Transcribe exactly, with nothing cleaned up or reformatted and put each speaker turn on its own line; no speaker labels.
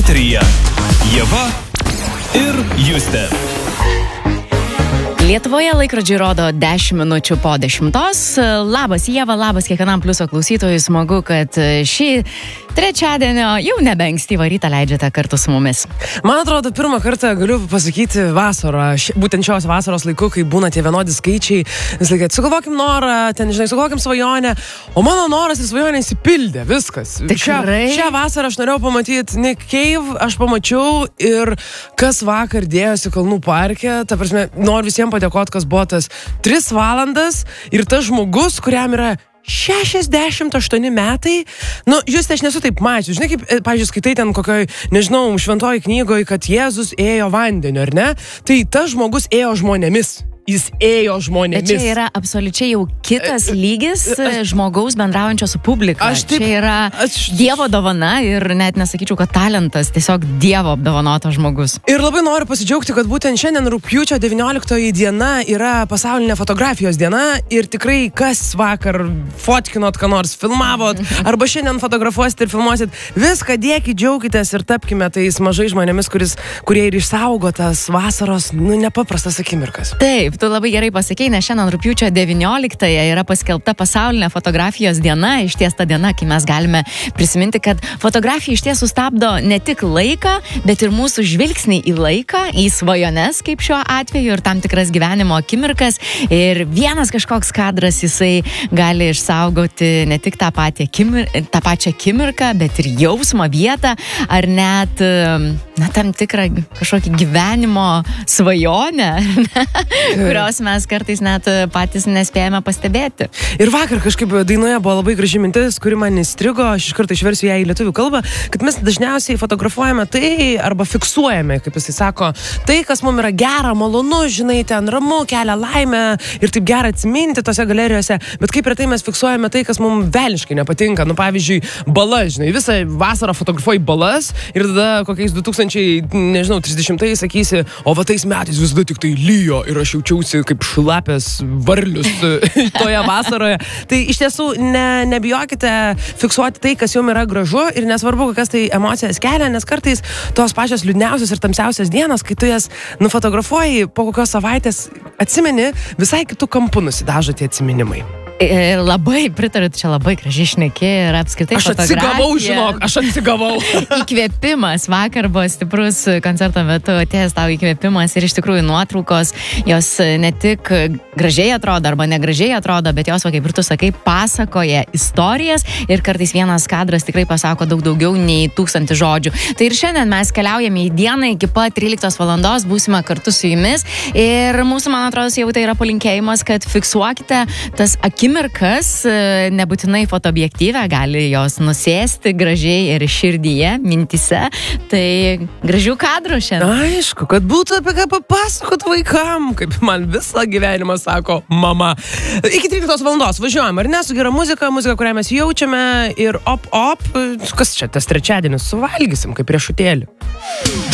Eteryje Ieva ir Justė.
Lietuvoje laikrodžiai rodo dešimt minučių po dešimtos. Labas Ieva, labas kiekvienam Pliuso klausytojui. Smagu, kad šį trečiadienio jau nebe ankstyvą rytą leidžiate kartu su mumis.
Man atrodo, pirmą kartą galiu pasakyti vasarą, būtent šios vasaros laiku, kai būna tie vienodi skaičiai, vis laikai, sugalvokim norą, ten, žinai, sugalvokim svajonę, o mano noras ir svajonė įsipildė, viskas.
Tikrai?
Šią, šią vasarą aš norėjau pamatyti Nick Cave, aš pamačiau ir kas vakar dėjosi Kalnų parke, ta prasme, noriu visiems padėkoti, kas buvo tas tris valandas ir tas žmogus, kuriam yra šešiasdešimt aštuoni metai. Nu, Juste, aš nesu taip mačius. Žinai, kaip, pavyzdžiui, skaitai ten kokioj, nežinau, šventoj knygoj, kad Jėzus ėjo vandeniu, ar ne? Tai tas žmogus ėjo žmonėmis. Jis ėjo žmonėmis.
Bet čia yra absoliučiai jau kitas lygis aš, žmogaus bendraujančio su publika.
Aš taip,
čia yra
aš,
Dievo dovana ir net nesakyčiau, kad talentas, tiesiog Dievo apdovanotas žmogus.
Ir labai noriu pasidžiaugti, kad būtent šiandien rugpjūčio devynioliktoji diena yra pasaulinė fotografijos diena ir tikrai kas vakar fotkinot, ką nors filmavot, arba šiandien fotografuosit ir filmuosit, viską dėkit, džiaukitės ir tapkime tais mažai žmonėmis, kuris, kurie ir išsaugo tas vasaros, nu, nepaprastas akimirkas.
Taip. Tu labai gerai pasakei, nes šiandien rugpjūčio devynioliktąją yra paskelbta pasaulinė fotografijos diena, išties ta diena, kai mes galime prisiminti, kad fotografija išties sustabdo ne tik laiką, bet ir mūsų žvilgsnį į laiką, į svajones, kaip šiuo atveju, ir tam tikras gyvenimo akimirkas. Ir vienas kažkoks kadras, jisai gali išsaugoti ne tik tą, patį akimir, tą pačią akimirką, bet ir jausmą, vietą, ar net na, tam tikrą kažkokį gyvenimo svajonę, kurios mes kartais net patys nespėjame pastebėti.
Ir vakar kažkaip dainoje buvo labai graži mintis, kuri man įstrigo, aš iš karto išversiu ją į lietuvių kalbą, kad mes dažniausiai fotografuojame tai, arba fiksuojame, kaip jisai sako, tai, kas mums yra gera, malonu, žinai, ten ramu, kelia laimę ir taip gera atsiminti tose galerijose, bet kaip retai mes fiksuojame tai, kas mums velniškai nepatinka. Nu, pavyzdžiui, balas, žinai, visą vasarą fotografuoji balas ir tada kokiais du tūkstančiai, nežinau, trisdešimtais sakysi, o va tais metais visada tik tai lyjo ir aš jaučiausi kaip šlapės varlius toje vasaroje. Tai iš tiesų ne, nebijokite fiksuoti tai, kas jums yra gražu ir nesvarbu, kokias tai emocijas kelia, nes kartais tos pačios liūdniausios ir tamsiausios dienos, kai tu jas nufotografuoji, po kokios savaitės atsimeni, visai kitų kampų nusidažo tie atsiminimai.
Ir labai pritariu, čia labai gražiai šneki ir apskritai
aš atsigavau, žinok, aš atsigavau.
Įkvėpimas, vakar buvo stiprus koncerto metu, atėjęs tau įkvėpimas ir iš tikrųjų nuotraukos, jos ne tik gražiai atrodo arba negražiai atrodo, bet jos, va, kaip ir tu sakai, pasakoja istorijas ir kartais vienas kadras tikrai pasako daug daugiau nei tūkstantį žodžių. Tai ir šiandien mes keliaujame į dieną iki pat tryliktos valandos, būsime kartu su jumis ir mūsų, man atrodo, jau tai yra palinkėjimas, kad fiksuokite tas akimirkas, Akimirkas, nebūtinai fotoobjektyve, gali jos nusėsti gražiai ir širdyje, mintise. Tai gražių kadrų šiandien.
Aišku, kad būtų apie ką papasakot vaikam, kaip man visą gyvenimą sako mama. Iki tryliktos valandos važiuojam, ar ne, su gera muzika, muzika, kurią mes jaučiame ir op, op, kas čia, tas trečiadienis, suvalgysim kaip riešutėlį.